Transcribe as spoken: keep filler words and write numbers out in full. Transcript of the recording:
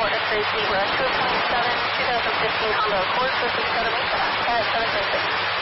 Airport at three Zebra, two oh seven, twenty fifteen Honda Accord, proceed seven eight, at seven thirty-six.